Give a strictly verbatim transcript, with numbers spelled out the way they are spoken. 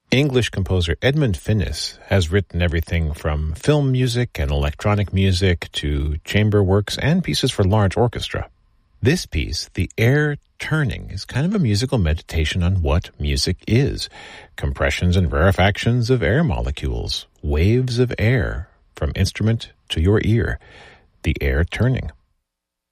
English composer Edmund Finnis has written everything from film music and electronic music to chamber works and pieces for large orchestra. This piece, The Air Turning, is kind of a musical meditation on what music is. Compressions and rarefactions of air molecules, waves of air from instrument to your ear. The Air Turning.